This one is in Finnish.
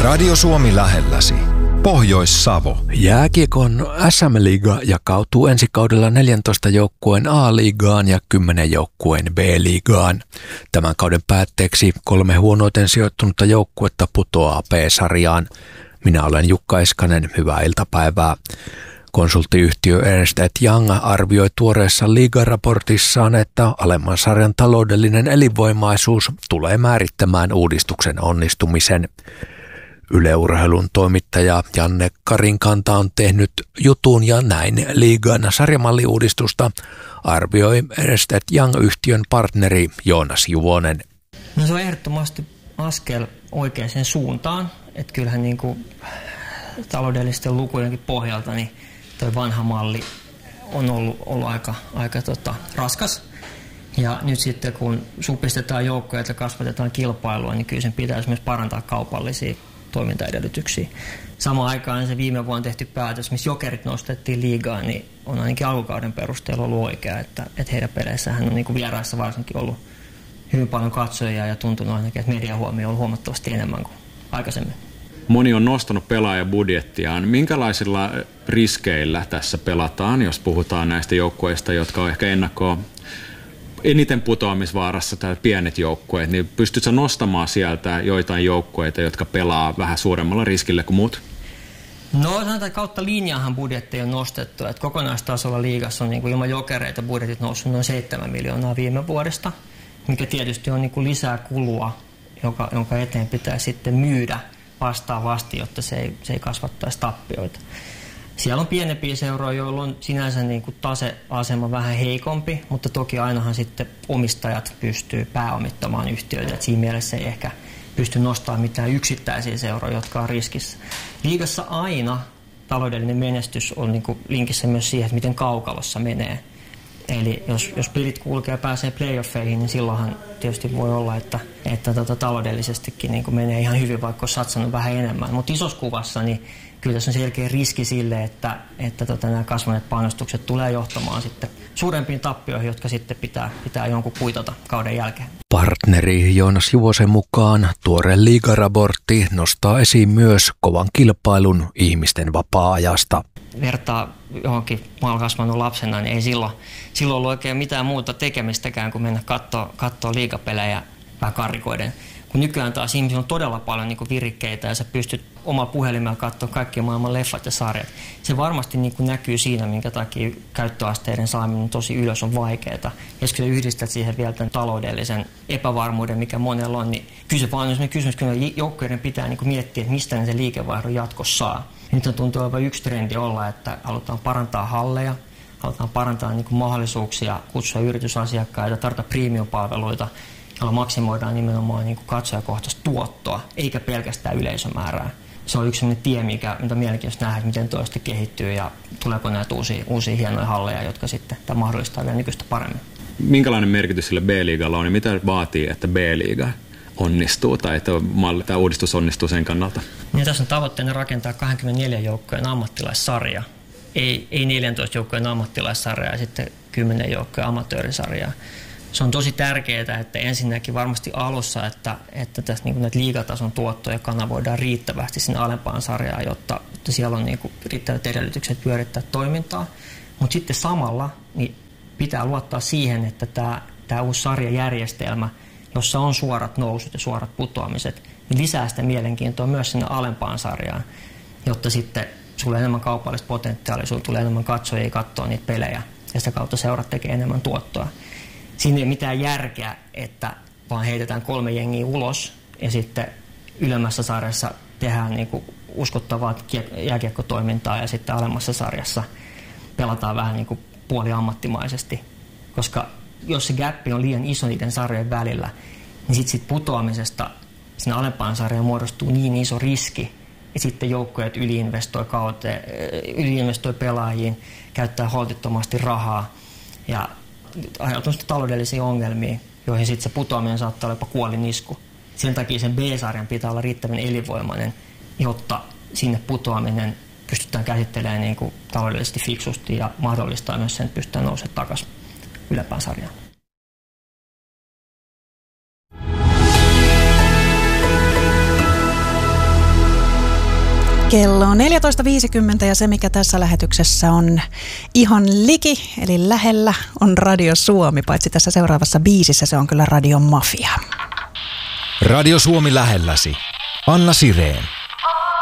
Radio Suomi lähelläsi. Pohjois-Savo. Jääkiekon SM-liiga jakautuu ensi kaudella 14 joukkueen A-liigaan ja 10 joukkueen B-liigaan. Tämän kauden päätteeksi 3 huonoiten sijoittunutta joukkuetta putoaa B-sarjaan. Minä olen Jukka Eskanen, hyvää iltapäivää. Konsulttiyhtiö Ernst & Young arvioi tuoreessa liigaraportissaan, että alemman sarjan taloudellinen elinvoimaisuus tulee määrittämään uudistuksen onnistumisen. Yle Urheilun toimittaja Janne Karinkanta on tehnyt jutun ja näin liigan sarjamalliuudistusta arvioi Ernst & Young-yhtiön partneri Joonas Juvonen. No se on ehdottomasti askel oikeaan suuntaan, että kyllähän niin kuin taloudellisten lukujenkin pohjalta niin toi vanha malli on ollut aika raskas. Ja nyt sitten kun supistetaan joukkoja ja kasvatetaan kilpailua, niin kyllä sen pitäisi myös parantaa kaupallisia toimintaedellytyksiä. Samaan aikaan se viime vuonna tehty päätös, missä Jokerit nostettiin liigaan, niin on ainakin alkukauden perusteella ollut oikea, että heidän peleissähän on niin kuin vieraissa varsinkin ollut hyvin paljon katsojia ja tuntunut ainakin, että median huomio on huomattavasti enemmän kuin aikaisemmin. Moni on nostanut pelaajabudjettiaan. Minkälaisilla riskeillä tässä pelataan, jos puhutaan näistä joukkueista, jotka on ehkä eniten putoamisvaarassa tai pienet joukkueet, niin pystytkö nostamaan sieltä joitain joukkueita, jotka pelaa vähän suuremmalla riskillä kuin muut? No sanotaan, että kautta linjaahan budjetteja on nostettu. Että kokonaistasolla liigassa on niin kuin ilman Jokereita budjetit noussut noin 7 miljoonaa viime vuodesta, mikä tietysti on niin kuin lisää kulua, jonka eteen pitää sitten myydä vastaavasti, jotta se ei kasvattaisi tappioita. Siellä on pienempiä seuroja, joilla on sinänsä niin kuin taseasema vähän heikompi, mutta toki ainahan sitten omistajat pystyy pääomittamaan yhtiöitä. Siinä mielessä ei ehkä pysty nostamaan mitään yksittäisiä seuroja, jotka on riskissä. Liigassa aina taloudellinen menestys on niin kuin linkissä myös siihen, että miten kaukalossa menee. Eli jos pelit kulkee ja pääsee playoffeihin, niin silloinhan tietysti voi olla, että taloudellisestikin niin kuin menee ihan hyvin, vaikka olisi satsannut vähän enemmän. Mutta isossa kuvassa niin kyllä tässä on selkeä riski sille, että nämä kasvaneet panostukset tulee johtamaan sitten suurempiin tappioihin, jotka sitten pitää jonkun kuitata kauden jälkeen. Partneri Joonas Juvosen mukaan tuore liigaraportti nostaa esiin myös kovan kilpailun ihmisten vapaa-ajasta. Vertaa johonkin maalla kasvanut lapsena, niin ei silloin ollut oikein mitään muuta tekemistäkään kuin mennä katsoa liigapelejä vähän karrikoiden. Kun nykyään taas ihmisillä on todella paljon niin kuin virikkeitä ja sä pystyt omalla puhelimella katsoa kaikki maailman leffat ja sarjat. Se varmasti niin kuin näkyy siinä, minkä takia käyttöasteiden saaminen tosi ylös on vaikeaa. Ja jos sä yhdistät siihen vielä tämän taloudellisen epävarmuuden, mikä monella on, niin kyllä se vaan on sellainen kysymys, kyllä joukkueiden pitää niin kuin miettiä, että mistä ne se liikevaihdon jatkossa saa. Nyt tuntuu olevan yksi trendi olla, että halutaan parantaa halleja, halutaan parantaa niin kuin mahdollisuuksia kutsua yritysasiakkaita, tarjota premium-palveluita, jolla maksimoidaan nimenomaan niin kuin katsojakohtaista tuottoa, eikä pelkästään yleisömäärää. Se on yksi sellainen tie, mitä mielenkiintoista nähdä, miten toista kehittyy ja tuleeko näitä uusia hienoja halleja, jotka sitten mahdollistaa vielä nykyistä paremmin. Minkälainen merkitys sille B-liigalla on ja mitä vaatii, että B-liiga onnistuu tai että tämä uudistus onnistuu sen kannalta? Ja tässä on tavoitteena rakentaa 24 joukkojen ammattilaissarja. Ei 14 joukkojen ammattilaissarjaa ja sitten 10 joukkojen amatöörisarjaa. Se on tosi tärkeää, että ensinnäkin varmasti alussa, että tässä niin näitä liigatason tuottoja kanavoidaan riittävästi sinne alempaan sarjaan, jotta siellä on niin kuin riittävät edellytykset pyörittää toimintaa. Mutta sitten samalla niin pitää luottaa siihen, että tämä uusi sarjajärjestelmä, jossa on suorat nousut ja suorat putoamiset, niin lisää sitä mielenkiintoa myös sinne alempaan sarjaan, jotta sitten sulla enemmän kaupallista potentiaalia, sulla tulee enemmän katsojia katsoa niitä pelejä ja sitä kautta seurat tekee enemmän tuottoa. Siinä ei ole mitään järkeä, että vaan heitetään 3 jengiä ulos ja sitten ylemmässä sarjassa tehdään niin kuin uskottavaa jääkiekkotoimintaa ja sitten alemmassa sarjassa pelataan vähän niin kuin puoliammattimaisesti. Koska jos se gappi on liian iso niiden sarjojen välillä, niin sitten putoamisesta sinne alempaan sarjaan muodostuu niin iso riski, ja sitten joukkueet yliinvestoi pelaajiin, käyttää holtittomasti rahaa ja aiheuttaa taloudellisia ongelmia, joihin sitten se putoaminen saattaa olla jopa kuolinisku. Sen takia sen B-sarjan pitää olla riittävän elinvoimainen, jotta sinne putoaminen pystytään käsittelemään niin kuin taloudellisesti fiksusti ja mahdollistaa myös sen, että pystytään nousemaan takaisin yläpään sarjaan. Kello on 14.50 ja se, mikä tässä lähetyksessä on ihan liki, eli lähellä, on Radio Suomi. Paitsi tässä seuraavassa biisissä se on kyllä Radio Mafia. Radio Suomi lähelläsi. Anna Sireen.